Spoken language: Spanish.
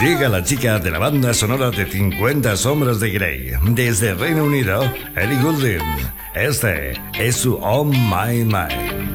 Llega la chica de la banda sonora de 50 sombras de Grey. Desde Reino Unido, Ellie Goulding. Este es su Oh My My.